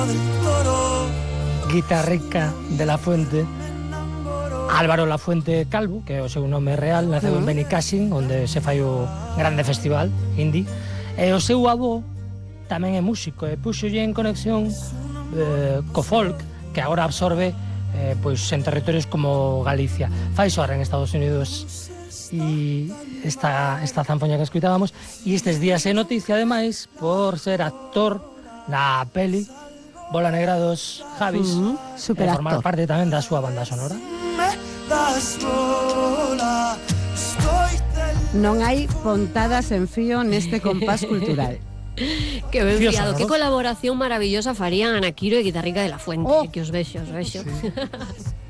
guitarrica de La Fuente, Álvaro La Fuente Calvo, que é o seu nome real, naceu en Benicàssim, onde se fai o grande festival indie, e o seu avó tamén é músico, e puxolle en conexión co folk, que agora absorbe pois en territorios como Galicia. Fai soar en Estados Unidos e esta zanfoña que escutábamos, e estes días é noticia ademais por ser actor na peli Bola Negra dos Javis, super e formar actor. parte tamén da súa banda sonora. Non hai pontadas en fío neste compás cultural. Que ben Fío fiado, sonoros. que colaboración maravillosa farían Ana Quiro e Guitarrica de La Fuente, que os vexo. Sí.